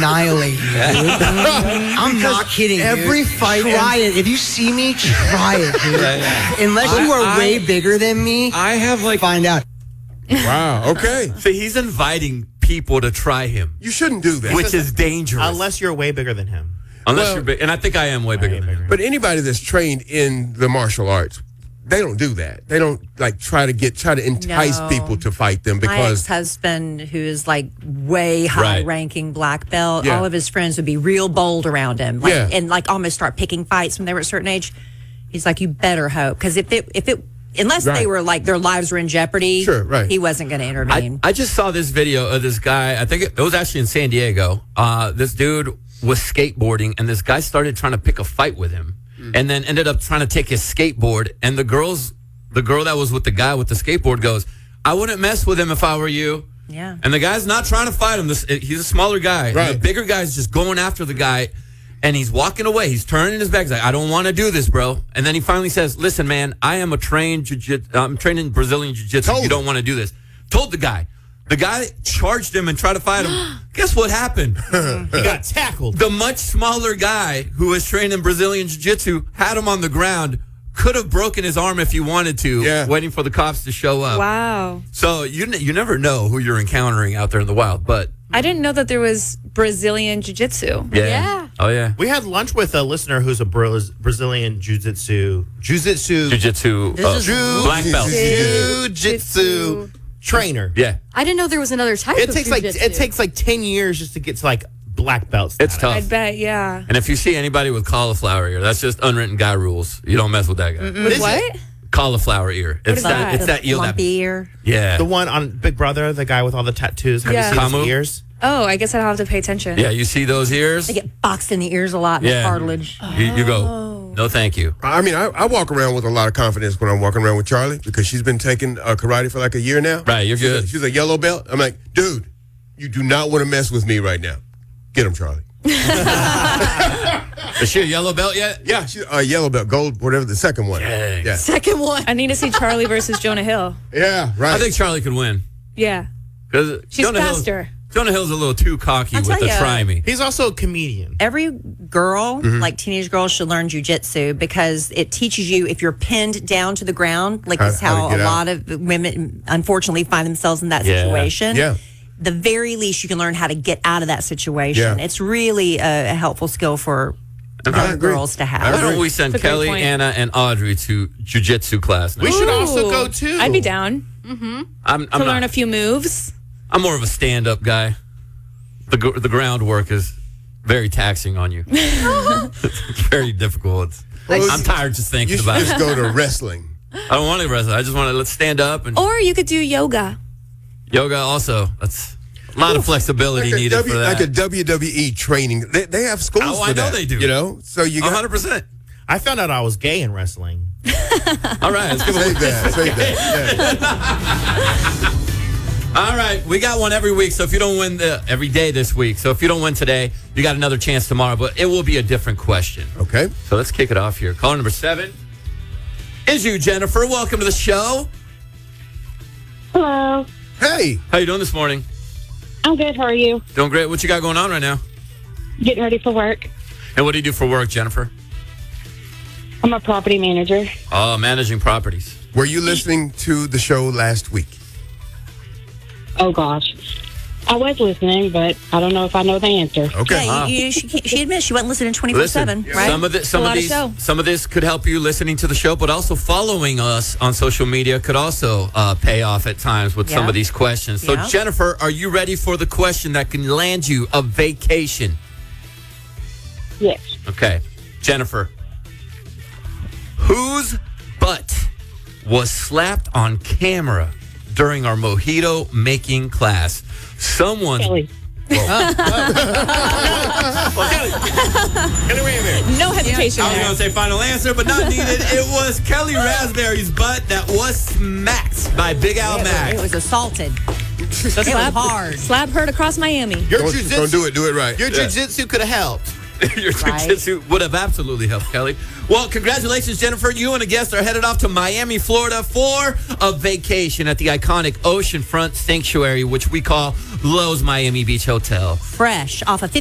annihilate you, dude. I'm not kidding, Every dude. fight Try it. If you see me, try it, dude. Unless you are way bigger than me, I have find out. Wow. Okay. So he's inviting people to try him, You shouldn't do that. which is dangerous. Unless you're way bigger than him. Unless you're big, and I think I am way bigger than him. But anybody that's trained in the martial arts, they don't do that. They don't try to entice No. people to fight them My because ex-husband, who is like way high-ranking black belt, Yeah. all of his friends would be real bold around him, Yeah. and almost start picking fights when they were a certain age. He's like, you better hope, because if it unless Right. they were like their lives were in jeopardy, Sure, right. he wasn't going to intervene. I just saw this video of this guy. I think it was actually in San Diego. This dude was skateboarding, and this guy started trying to pick a fight with him, and then ended up trying to take his skateboard. And the girl that was with the guy with the skateboard goes, "I wouldn't mess with him if I were you." Yeah. And the guy's not trying to fight him. He's a smaller guy. Right. The bigger guy's just going after the guy, and he's walking away. He's turning his back. He's like, "I don't want to do this, bro." And then he finally says, "Listen, man, I'm trained in Brazilian jiu-jitsu. Told You don't want to do this." Told the guy. The guy charged him and tried to fight him. Guess what happened? He got tackled. The much smaller guy who was trained in Brazilian jiu-jitsu had him on the ground. Could have broken his arm if he wanted to, waiting for the cops to show up. Wow. So you never know who you're encountering out there in the wild, but I didn't know that there was Brazilian jiu-jitsu. Yeah. Oh, yeah. We had lunch with a listener who's a Brazilian jiu-jitsu Jiu-jitsu, black belt. jiu-jitsu trainer. Yeah. I didn't know there was another type It of takes like 10 years just to get to like black belts. It's tough. I bet, yeah. And if you see anybody with cauliflower ear, that's just unwritten guy rules. You don't mess with that guy. With what? Cauliflower ear. It's is that? It's that eel. Lumpy ear. Yeah. The one on Big Brother, the guy with all the tattoos. Have Yeah. you seen Kamu? his ears? Oh, I guess I'll have to pay attention. Yeah, you see those ears? They get boxed in the ears a lot, in the cartilage. You go, no thank you. I mean, I walk around with a lot of confidence when I'm walking around with Charlie because she's been taking karate for like a year now. Right, you're good. She's a yellow belt. I'm like, dude, you do not want to mess with me right now. Get him, Charlie. Is she a yellow belt yet? Yeah, she's a yellow belt, gold, whatever the second one. Dang. Yeah, second one. I need to see Charlie versus Jonah Hill. yeah, right. I think Charlie could win. Yeah. Because She's faster. Jonah Hill's a little too cocky I'll with the tell ya. try me. He's also a comedian. Every girl, like teenage girls, should learn jujitsu because it teaches you if you're pinned down to the ground, like this how how to a get lot of women unfortunately find themselves in that Yeah. situation. Yeah. The very least you can learn how to get out of that situation. Yeah. It's really a helpful skill for I young agree. girls to I have. Why don't we That's send a great Kelly, point. Anna, and Audrey to jiu-jitsu class now? We should also Ooh. go too. I'd be down I'm to learn not. a few moves. I'm more of a stand-up guy. The groundwork is very taxing on you. It's very difficult. I'm tired just You thinking should about just it. go to wrestling. I don't want to wrestle. I just want to let's stand up and Or you could do yoga. yoga. Also, that's a lot of flexibility needed for that. Like a WWE training. They have schools Oh, for I know that. they do. You know? So you got 100%. I found out I was gay in wrestling. All right, let's give save it. that. Save that. Yeah. All right, we got one every week. So if you don't win every day this week, so if you don't win today, you got another chance tomorrow. But it will be a different question. Okay. So let's kick it off here. Caller number 7 is you, Jennifer. Welcome to the show. Hello. Hey. How you doing this morning? I'm good. How are you? Doing great. What you got going on right now? Getting ready for work. And what do you do for work, Jennifer? I'm a property manager. Oh, managing properties. Were you listening to the show last week? Oh, gosh. I was listening, but I don't know if I know the answer. Okay. Yeah, she admits she wasn't listening 24/7, right? Some of this could help you listening to the show, but also following us on social media could also pay off at times with some Yeah. of these questions. So, Yeah. Jennifer, are you ready for the question that can land you a vacation? Yes. Okay, Jennifer, whose butt was slapped on camera during our mojito making class? Someone. Kelly. No hesitation I was there. going to say final answer, but not needed. It was Kelly Raspberry's butt that was smacked by Big Al It Mack. was assaulted. It was hard. Slap heard across Miami. Your Don't jiu-jitsu, do it. Do it right. your Yeah. jiu-jitsu could have helped. Your Right. jiu-jitsu would have absolutely helped, Kelly. Well, congratulations, Jennifer. You and a guest are headed off to Miami, Florida for a vacation at the iconic oceanfront sanctuary, which we call Lowe's Miami Beach Hotel. Fresh off of